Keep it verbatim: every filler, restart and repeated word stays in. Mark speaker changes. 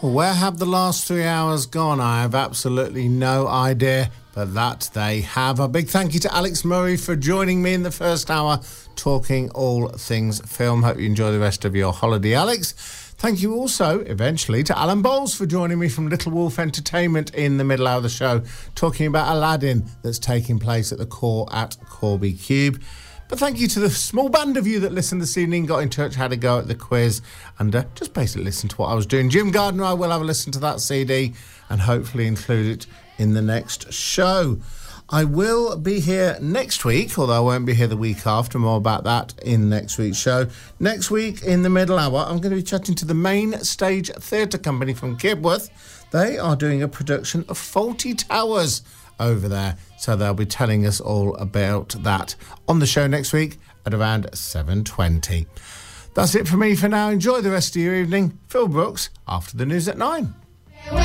Speaker 1: Well, where have the last three hours gone? I have absolutely no idea, but that they have. A big thank you to Alex Murray for joining me in the first hour, talking all things film. Hope you enjoy the rest of your holiday, Alex. Thank you also, eventually, to Alan Bowles for joining me from Little Wolf Entertainment in the middle hour of the show, talking about Aladdin that's taking place at the Core at Corby Cube. But thank you to the small band of you that listened this evening, got in touch, had a go at the quiz, and uh, just basically listened to what I was doing. Jim Gardner, I will have a listen to that C D and hopefully include it in the next show. I will be here next week, although I won't be here the week after. More about that in next week's show. Next week, in the middle hour, I'm going to be chatting to the Main Stage Theatre Company from Kibworth. They are doing a production of Fawlty Towers over there, so they'll be telling us all about that on the show next week at around seven twenty. That's it for me for now. Enjoy the rest of your evening. Phil Brooks, after the news at nine.